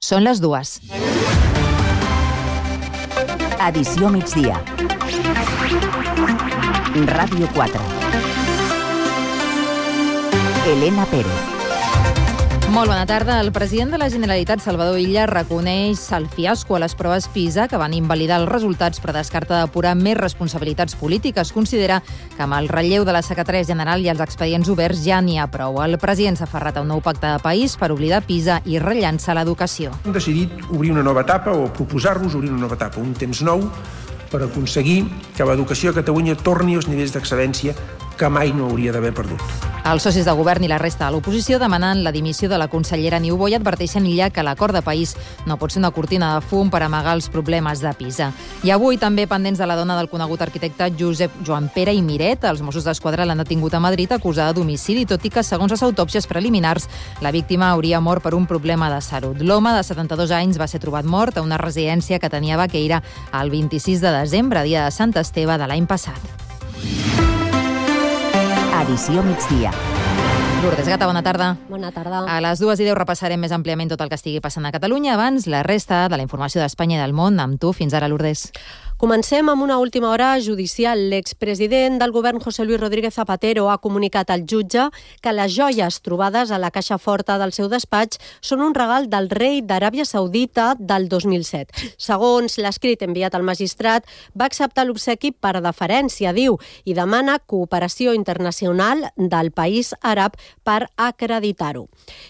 Són les 2. Edició migdia. Ràdio 4. Elena Pérez. Molt bona tarda. El president de la Generalitat, Salvador Illa, reconeix el fiasco a les proves PISA, que van invalidar els resultats, però descarta depurar més responsabilitats polítiques. Considera que amb el relleu de la secretària general i els expedients oberts ja n'hi ha prou. El president s'ha aferrat a un nou pacte de país per oblidar PISA i rellançar l'educació. Hem decidit obrir una nova etapa o proposar-nos obrir una nova etapa, un temps nou per aconseguir que l'educació a Catalunya torni als nivells d'excel·lència que mai no hauria d'haver perdut. Els socis de govern i la resta de l'oposició demanen la dimissió de la consellera Niubó i adverteixen Illa que l'acord de país no pot ser una cortina de fum per amagar els problemes de PISA. I avui també pendents de la dona del conegut arquitecte Josep Joan Pere i Miret. Els Mossos d'Esquadra l'han detingut a Madrid acusada d'homicidi, tot i que, segons les autòpsies preliminars, la víctima hauria mort per un problema de salut. L'home, de 72 anys, va ser trobat mort a una residència que tenia a Baqueira el 26 de desembre, dia de Sant Esteve de l'any passat. Edició migdia. Lourdes Gata, bona tarda. Bona tarda. A les 2:10 repassarem més àmpliament tot el que estigui passant a Catalunya. Abans, la resta de la informació d'Espanya i del món amb tu. Fins ara, Lourdes. Comencem amb una última hora judicial. L'expresident del govern, José Luis Rodríguez Zapatero, ha comunicat al jutge que les joies trobades a la caixa forta del seu despatx són un regal del rei d'Aràbia Saudita del 2007. Segons l'escrit enviat al magistrat, va acceptar l'obsequi per deferència, diu, i demana cooperació internacional del país àrab per acreditar-ho.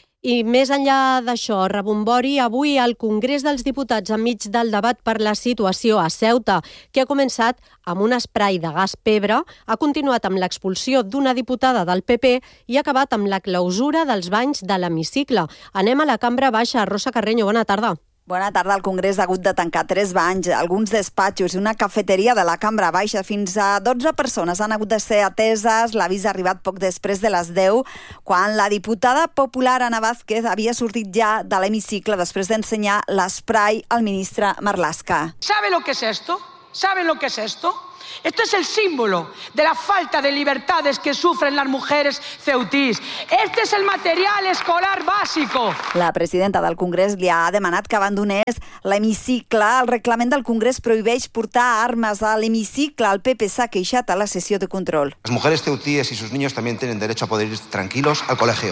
I més enllà d'això, rebombori avui al Congrés dels Diputats enmig del debat per la situació a Ceuta, que ha començat amb un esprai de gas pebre, ha continuat amb l'expulsió d'una diputada del PP i ha acabat amb la clausura dels banys de l'hemicicle. Anem a la cambra baixa. Rosa Carreño, bona tarda. Bona tarda. El Congrés ha hagut de tancar 3 banys, alguns despatxos i una cafeteria de la cambra baixa. Fins a 12 persones han hagut de ser ateses. L'avís ha arribat poc després de les 10, quan la diputada popular Ana Vázquez havia sortit ja de l'hemicicle després d'ensenyar l'esprai al ministre Marlaska. ¿Sabe lo que es esto? ¿Saben lo que es esto? Esto es el símbolo de la falta de libertades que sufren las mujeres ceutís. Este es el material escolar básico. La presidenta del Congrés li ha demanat que abandonés l'hemicicle. El reglament del Congrés prohibeix portar armes a l'hemicicle. El PP s'ha queixat a la sessió de control. Las mujeres ceutíes y sus niños también tienen derecho a poder ir tranquilos al colegio.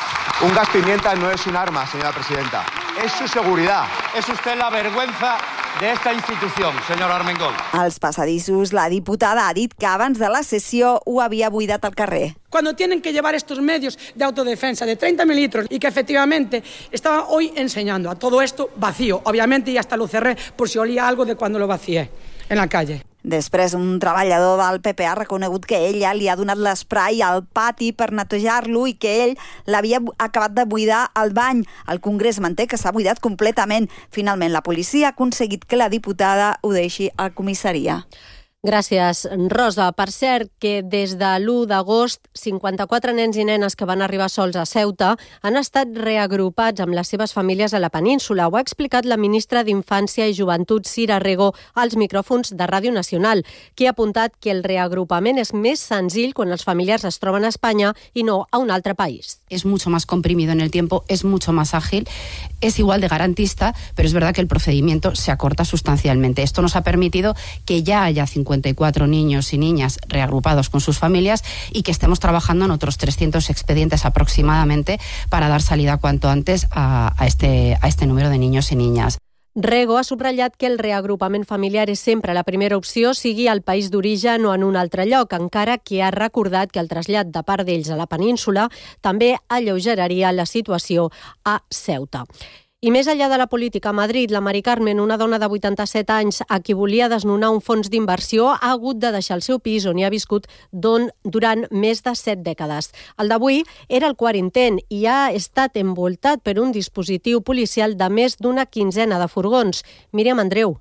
Un gas pimienta no es un arma, señora presidenta. Es su seguridad. Es usted la vergüenza de esta institución, señor Armengol. Als passadissos, la diputada ha dit que abans de la sessió ho havia buidat al carrer. Cuando tienen que llevar estos medios de autodefensa de 30 mililitros y que efectivamente estaba hoy enseñando a todo esto vacío, obviamente, y hasta lo cerré por si olía algo de cuando lo vacié en la calle. Després, un treballador del PP ha reconegut que ella li ha donat l'esprai al pati per netejar-lo i que ell l'havia acabat de buidar al bany. El Congrés manté que s'ha buidat completament. Finalment, la policia ha aconseguit que la diputada ho deixi a comissaria. Gràcies, Rosa. Per cert, que des de l'1 d'agost, 54 nens i nenes que van arribar sols a Ceuta han estat reagrupats amb les seves famílies a la península. Ho ha explicat la ministra d'Infància i Joventut, Sira Rego, als micròfons de Ràdio Nacional, que ha apuntat que el reagrupament és més senzill quan els familiars es troben a Espanya i no a un altre país. Es mucho más comprimido en el tiempo, es mucho más ágil, es igual de garantista, pero es verdad que el procedimiento se acorta sustancialmente. Esto nos ha permitido que ya haya 54 niños y niñas reagrupados con sus familias y que estemos trabajando en otros 300 expedientes aproximadamente para dar salida cuanto antes a este número de niños y niñas. Rego ha subratllat que el reagrupament familiar és sempre la primera opció, sigui al país d'origen o en un altre lloc, encara que ha recordat que el trasllat de part d'ells a la península també alleugeraria la situació a Ceuta. I més enllà de la política, a Madrid, la Mari Carmen, una dona de 87 anys a qui volia desnonar un fons d'inversió, ha hagut de deixar el seu pis on hi ha viscut durant més de 7 dècades. El d'avui era el quart intent i ha estat envoltat per un dispositiu policial de més d'una quinzena de furgons. Míriam Andreu.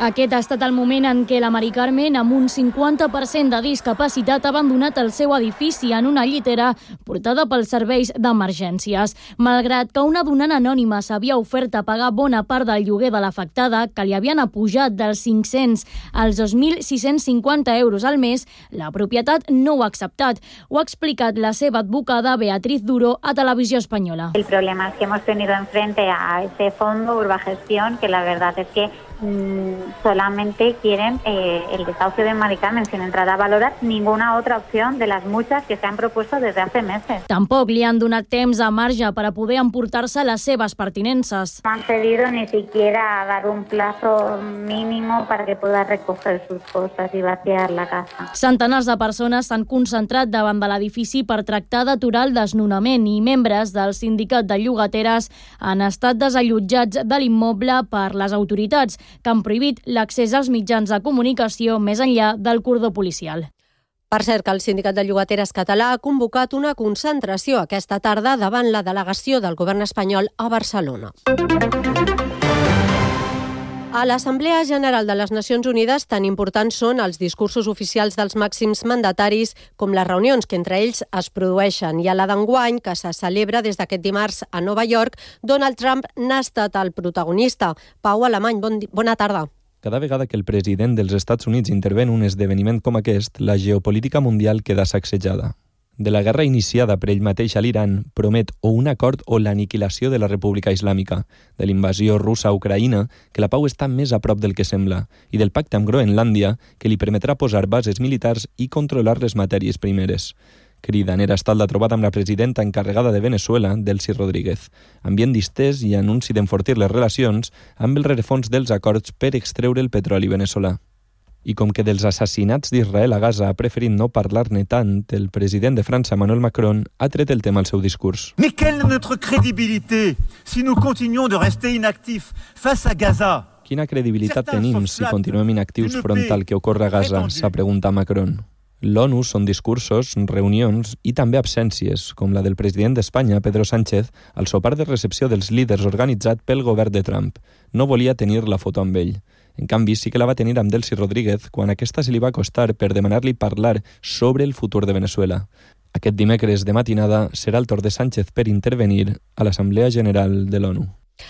Aquest ha estat el moment en què la Mari Carmen, amb un 50% de discapacitat, ha abandonat el seu edifici en una llitera portada pels serveis d'emergències. Malgrat que una donant anònima s'havia ofert a pagar bona part del lloguer de l'afectada, que li havien apujat dels 500 als 2.650 euros al mes, la propietat no ho ha acceptat. Ho ha explicat la seva advocada Beatriz Duro a Televisió Espanyola. El problema es que hemos tenido enfrente a ese fondo Urbagestión, que la verdad es que solamente quieren el desahucio de Mari Carmen sin entrar a valorar ninguna otra opción de las muchas que se han propuesto desde hace meses. Tampoc li han donat temps a marge per a poder emportar-se les seves pertinences. No han pedido ni siquiera dar un plazo mínimo para que pueda recoger sus cosas y vaciar la casa. Centenars de persones s'han concentrat davant de l'edifici per tractar d'aturar el desnonament i membres del sindicat de llogateres han estat desallotjats de l'immoble per les autoritats, que han prohibit l'accés als mitjans de comunicació més enllà del cordó policial. Per cert, que el Sindicat de Llogateres català ha convocat una concentració aquesta tarda davant la delegació del govern espanyol a Barcelona. A l'Assemblea General de les Nacions Unides tan importants són els discursos oficials dels màxims mandataris com les reunions que entre ells es produeixen. I a la d'enguany, que se celebra des d'aquest dimarts a Nova York, Donald Trump n'ha estat el protagonista. Pau Alemany, bona tarda. Cada vegada que el president dels Estats Units intervé en un esdeveniment com aquest, la geopolítica mundial queda sacsejada. De la guerra iniciada per ell mateix a l'Iran, promet o un acord o l'aniquilació de la República Islàmica, de l'invasió russa a Ucraïna, que la pau està més a prop del que sembla, i del pacte amb Groenlàndia, que li permetrà posar bases militars i controlar les matèries primeres. Cridanera ha estat la trobada amb la presidenta encarregada de Venezuela, Delcy Rodríguez. Ambient distès i anunci d'enfortir les relacions amb el rerefons dels acords per extreure el petroli veneçolà. I com que dels assassinats d'Israel a Gaza ha preferit no parlar-ne tant, el president de França, Emmanuel Macron, ha tret el tema al seu discurs. Mais quelle est notre crédibilité si nous continuons de rester inactifs face à Gaza? Quina credibilitat tenim si continuem inactius front al que ocorre a Gaza, s'ha preguntat Macron. L'ONU són discursos, reunions i també absències, com la del president d'Espanya, Pedro Sánchez, al sopar de recepció dels líders organitzat pel govern de Trump. No volia tenir la foto amb ell. En canvi, sí que la va tenir amb Delcy Rodríguez quan aquesta se li va acostar per demanar-li parlar sobre el futur de Venezuela. Aquest dimecres de matinada serà el torn de Sánchez per intervenir a l'Assemblea General de l'ONU.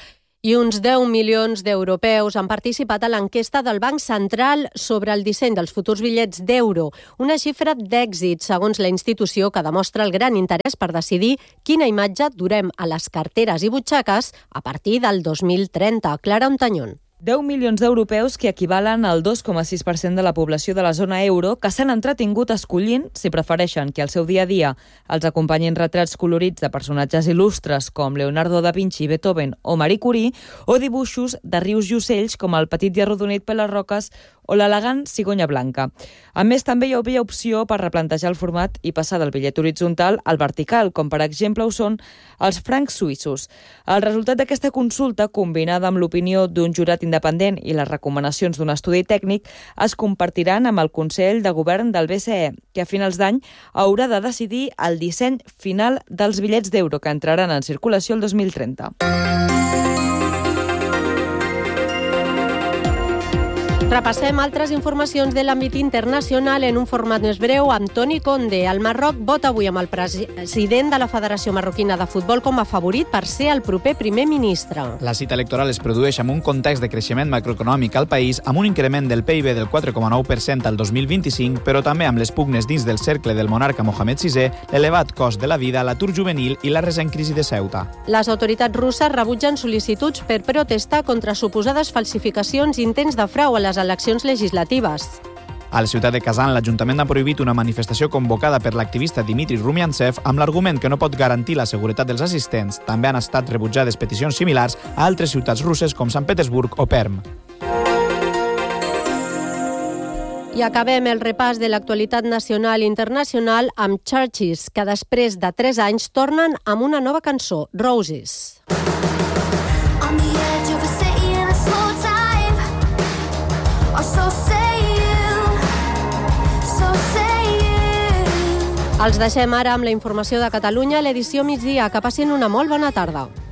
I uns 10 milions d'europeus han participat a l'enquesta del Banc Central sobre el disseny dels futurs bitllets d'euro, una xifra d'èxit, segons la institució, que demostra el gran interès per decidir quina imatge durem a les carteres i butxaques a partir del 2030. Clara Ontañón. 10 milions d'europeus que equivalen al 2,6% de la població de la zona euro que s'han entretingut escollint si prefereixen que al seu dia a dia els acompanyin retrats colorits de personatges il·lustres com Leonardo da Vinci, Beethoven o Marie Curie o dibuixos de rius i ocells com el petit i arrodonit per les roques o l'elegant cigonya blanca. A més, també hi havia opció per replantejar el format i passar del bitllet horitzontal al vertical, com per exemple ho són els francs suïssos. El resultat d'aquesta consulta, combinada amb l'opinió d'un jurat independent i les recomanacions d'un estudi tècnic, es compartiran amb el Consell de Govern del BCE, que a finals d'any haurà de decidir el disseny final dels bitllets d'euro que entraran en circulació el 2030. Repassem altres informacions de l'àmbit internacional en un format més breu amb Toni Conde. El Marroc vota avui amb el president de la Federació Marroquina de Futbol com a favorit per ser el proper primer ministre. La cita electoral es produeix en un context de creixement macroeconòmic al país amb un increment del PIB del 4,9% al 2025, però també amb les pugnes dins del cercle del monarca Mohamed VI, l'elevat cost de la vida, l'atur juvenil i la recent crisi de Ceuta. Les autoritats russes rebutgen sol·licituds per protestar contra suposades falsificacions i intents de frau a les eleccions legislatives. A la ciutat de Kazan, l'Ajuntament ha prohibit una manifestació convocada per l'activista Dmitry Rumiantsev amb l'argument que no pot garantir la seguretat dels assistents. També han estat rebutjades peticions similars a altres ciutats russes com Sant Petersburg o Perm. I acabem el repàs de l'actualitat nacional i internacional amb Churches, que després de 3 anys tornen amb una nova cançó, Roses. Els deixem ara amb la informació de Catalunya a l'edició migdia. Que passin una molt bona tarda.